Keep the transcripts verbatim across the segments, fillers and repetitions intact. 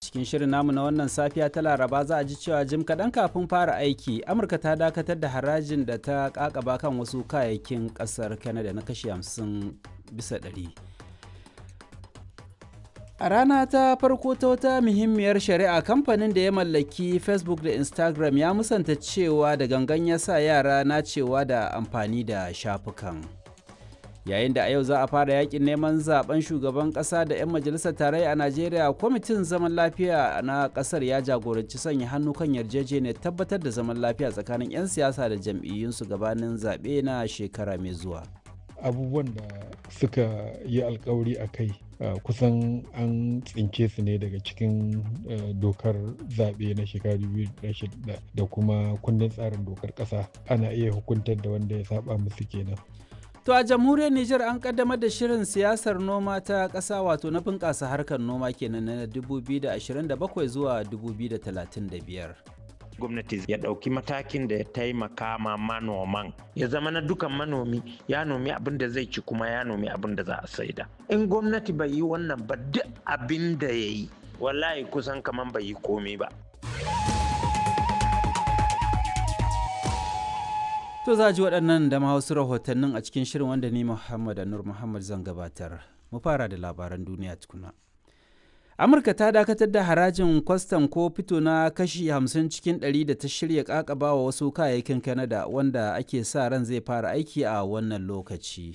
cikin shirin namu na wannan safiya ta Laraba za a ji cewa jim kaɗan kafin fara aiki, Amurka ta dakatar da harajin da ta kakaba kan wasu kayayyakin ƙasar Canada na kashi hamsin bisa ɗari. A rana ta farko ta wata muhimmiyar shari'a, kamfanin da ya mallaki Facebook da Instagram ya musanta cewa da gangan ya sa yara nacewa da amfani da shafukan. Yayin da a yau za a fara yakin neman zaben shugaban kasa da 'yan majalisar tarayya a Najeriya, kwamitin zaman lafiya na kasar ya jagoranci sanya hannu kan yarjejeniyar tabbatar da zaman lafiya tsakanin 'yan siyasa da jam'iyyunsu gabanin zaɓe na shekara mai zuwa. Abubuwan da suka yi alkawari a kai kusan an tsince su ne daga cikin dokar zaɓe na shekara biyu da shida da kuma kundin tsarin dokar ƙasa. Ana iya hukuntar da wanda ya saba musu kenan. To a jamhuriyar Nijar an kaddamar da shirin siyasar noma ta ƙasa, wato na bunƙasa harkar noma kenan na dubu biyu da ashirin da bakwai zuwa dubu biyu da talatin da biyar. Gwamnati ya ɗauki matakin da ya taimaka ma manoman, ya zama na dukan manomi ya nomi abin da zai ci kuma ya nomi abin da za a saida. In gwamnati bai yi wannan ba, duk abin da ya yi wallahi kusan kaman bai yi komai ba. To za a ji waɗannan da ma wasu rahotannin a cikin shirin wanda ni Muhammad Anur Muhammad zan gabatar. Mu fara da labaran duniya tukuna. Amurka ta dakatar da harajin kwastam ko fito na kashi hamsin cikin ɗari da ta shirya kakaba wa wasu kayayyakin Canada, wanda ake sa ran zai fara aiki a wannan lokaci.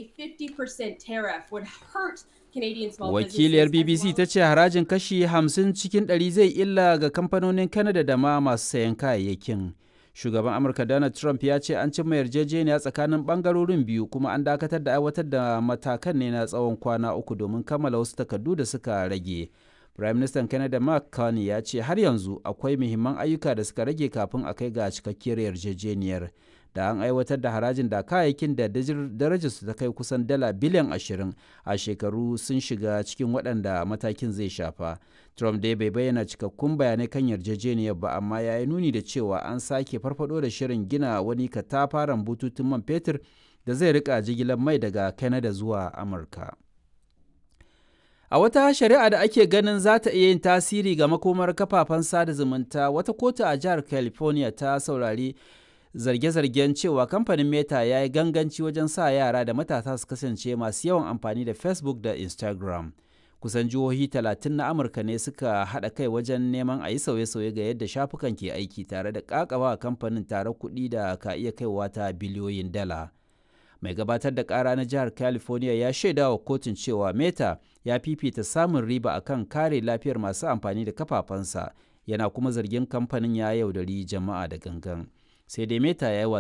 Wakiliyar B B C ta ce harajin kashi hamsin cikin ɗari zai illa ga kamfanonin Canada da ma masu sayan kayayyakin. Shugaban Amurka Donald Trump ya ce an cimma yarjejeniya tsakanin bangarorin biyu, kuma an dakatar da aiwatar da matakan ne na tsawon kwana uku domin kammala wasu takardu da suka rage. Prime Minister Canada Mark Carney ya ce har yanzu akwai muhimman ayyuka da suka rage kafin a kai ga cikakkiyar yarjejeniyar. Da an aiwatar da harajin da kayayyakin da darajarsu ta kai kusan dala biliyan ashirin a shekaru sun shiga cikin waɗanda matakin zai shafa. Trump dai bai bayyana cikakkun bayanai kan yarjejeniyar ba, amma ya yi nuni da cewa an sake farfado da shirin gina wani katafaren bututun man fetur da zai rika jigilar mai daga Canada zuwa Amurka. A wata shari'a da ake ganin za ta iya yin tasiri ga makomar kafafen sada zumunta, wata kotu a jihar California ta saurari zarge-zargen cewa kamfanin Meta ya yi ganganci wajen sa yara da matasa su kasance masu yawan amfani da Facebook da Instagram. Kusan jihohi talatin na Amurka ne suka haɗa kai wajen neman a yi sauye-sauye ga yadda shafukan ke aiki, tare da ƙaƙaba kamfanin tare kuɗi da ka iya kaiwa ta biliyoyin dala. Mai gabatar da ƙara na jihar California ya shaida wa kotun cewa Meta ya fifita samun riba akan kare lafiyar masu amfani da kafafensa, yana kuma zargin kamfanin ya yaudari jama'a da gangan. Sai dai Meta ya yi